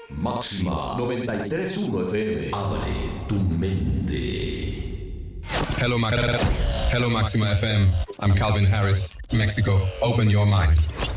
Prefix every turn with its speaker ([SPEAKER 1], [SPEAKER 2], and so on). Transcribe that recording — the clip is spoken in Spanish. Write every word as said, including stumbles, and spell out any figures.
[SPEAKER 1] Máxima noventa y tres punto uno F M. Abre tu mente.
[SPEAKER 2] Hello, Ma- Hello, Maxima F M. I'm Calvin Harris, Mexico. Open your mind.